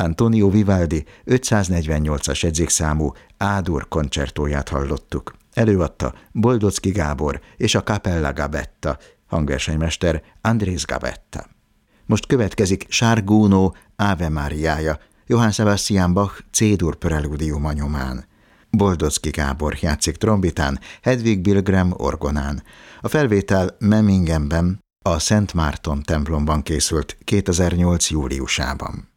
Antonio Vivaldi 548-as jegyzékszámú A-dur koncertóját hallottuk. Előadta Boldocki Gábor és a Capella Gabetta, hangversenymester Andrés Gabetta. Most következik Charles Gounod Ave Mariája, Johann Sebastian Bach C-dur prelúdiuma nyomán. Boldocki Gábor játszik trombitán, Hedwig Bilgram orgonán. A felvétel Memmingenben, a Szent Márton templomban készült 2008. júliusában.